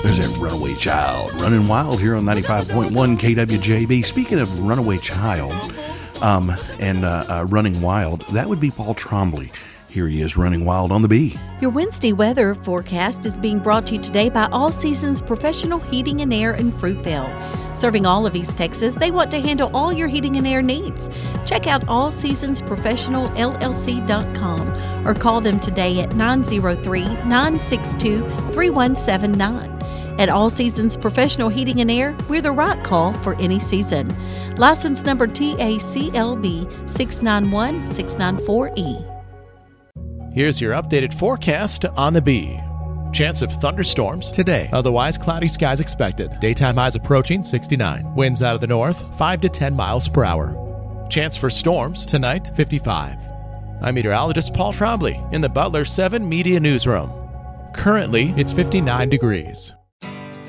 There's that Runaway Child running wild here on 95.1 KWJB. Speaking of Runaway Child and running wild, that would be Paul Trombley. Here he is running wild on the Bee. Your Wednesday weather forecast is being brought to you today by All Seasons Professional Heating and Air in Fruitvale. Serving all of East Texas, they want to handle all your heating and air needs. Check out allseasonsprofessionalllc.com or call them today at 903-962-3179. At All Seasons Professional Heating and Air, we're the right call for any season. License number TACLB 691694E. Here's your updated forecast on the Bee. Chance of thunderstorms today. Otherwise, cloudy skies expected. Daytime highs approaching 69. Winds out of the north, 5 to 10 miles per hour. Chance for storms tonight, 55. I'm meteorologist Paul Trombley in the Butler 7 Media Newsroom. Currently, it's 59 degrees.